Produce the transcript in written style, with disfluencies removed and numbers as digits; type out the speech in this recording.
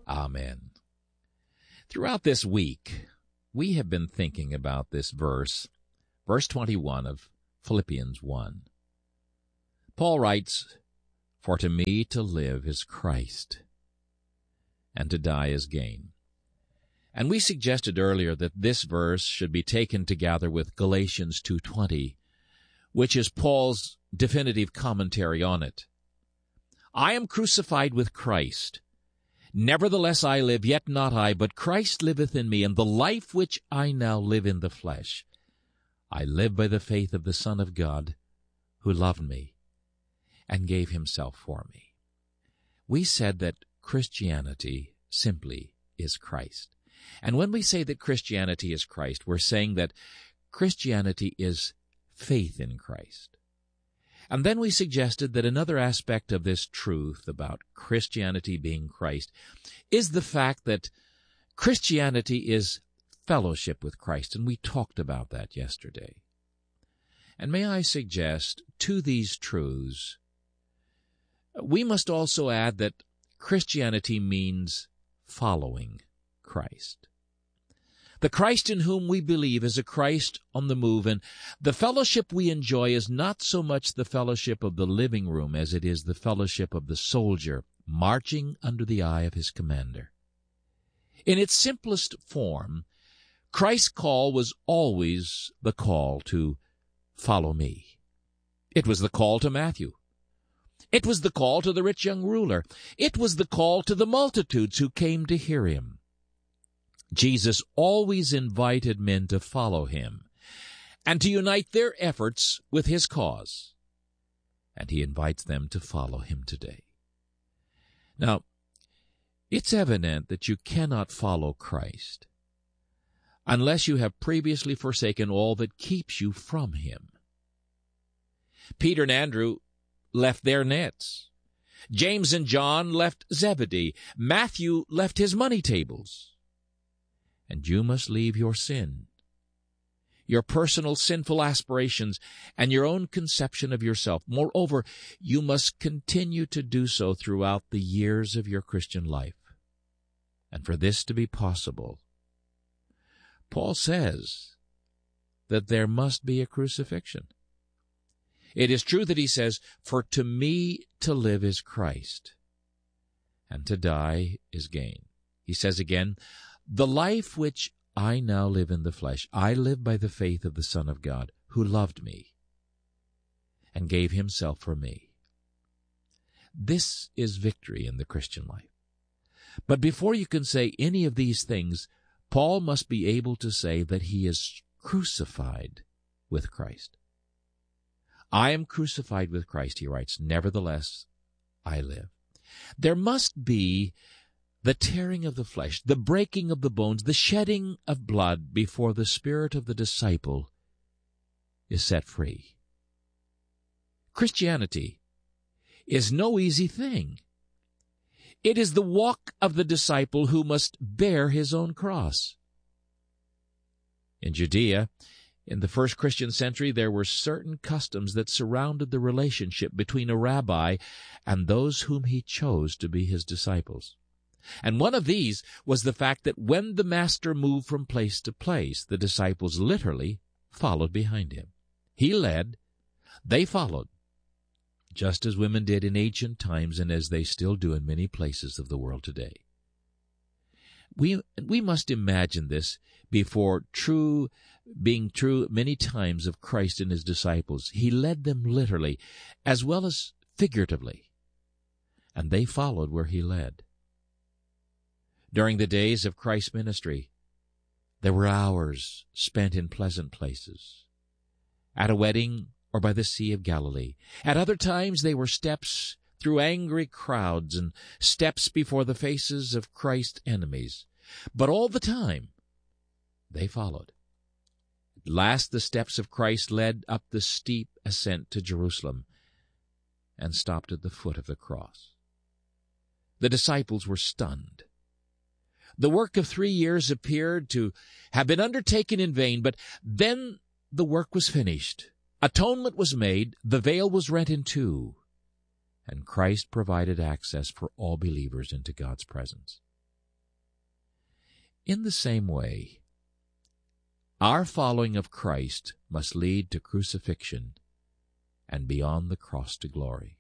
Amen. Throughout this week, we have been thinking about this verse 21 of Philippians 1. Paul writes, "For to me to live is Christ, and to die is gain." And we suggested earlier that this verse should be taken together with Galatians 2:20, which is Paul's definitive commentary on it. "I am crucified with Christ. Nevertheless I live, yet not I, but Christ liveth in me, and the life which I now live in the flesh, I live by the faith of the Son of God, who loved me and gave himself for me." We said that Christianity simply is Christ. And when we say that Christianity is Christ, we're saying that Christianity is faith in Christ. And then we suggested that another aspect of this truth about Christianity being Christ is the fact that Christianity is fellowship with Christ, and we talked about that yesterday. And may I suggest to these truths, we must also add that Christianity means following Christ. The Christ in whom we believe is a Christ on the move, and the fellowship we enjoy is not so much the fellowship of the living room as it is the fellowship of the soldier marching under the eye of his commander. In its simplest form, Christ's call was always the call to follow me. It was the call to Matthew. It was the call to the rich young ruler. It was the call to the multitudes who came to hear him. Jesus always invited men to follow him and to unite their efforts with his cause. And he invites them to follow him today. Now, it's evident that you cannot follow Christ unless you have previously forsaken all that keeps you from him. Peter and Andrew left their nets. James and John left Zebedee. Matthew left his money tables. And you must leave your sin, your personal sinful aspirations, and your own conception of yourself. Moreover, you must continue to do so throughout the years of your Christian life. And for this to be possible, Paul says that there must be a crucifixion. It is true that he says, "For to me to live is Christ, and to die is gain." He says again, "The life which I now live in the flesh, I live by the faith of the Son of God, who loved me and gave himself for me." This is victory in the Christian life. But before you can say any of these things, Paul must be able to say that he is crucified with Christ. "I am crucified with Christ," he writes, "nevertheless I live." There must be the tearing of the flesh, the breaking of the bones, the shedding of blood before the spirit of the disciple is set free. Christianity is no easy thing. It is the walk of the disciple who must bear his own cross. In Judea, in the first Christian century, there were certain customs that surrounded the relationship between a rabbi and those whom he chose to be his disciples. And one of these was the fact that when the master moved from place to place, the disciples literally followed behind him. He led, they followed, just as women did in ancient times and as they still do in many places of the world today. We must imagine this before being true many times of Christ and his disciples. He led them literally as well as figuratively, and they followed where he led. During the days of Christ's ministry, there were hours spent in pleasant places, at a wedding or by the Sea of Galilee. At other times, they were steps through angry crowds and steps before the faces of Christ's enemies. But all the time, they followed. At last, the steps of Christ led up the steep ascent to Jerusalem and stopped at the foot of the cross. The disciples were stunned. The work of 3 years appeared to have been undertaken in vain, but then the work was finished. Atonement was made, the veil was rent in two, and Christ provided access for all believers into God's presence. In the same way, our following of Christ must lead to crucifixion and beyond the cross to glory.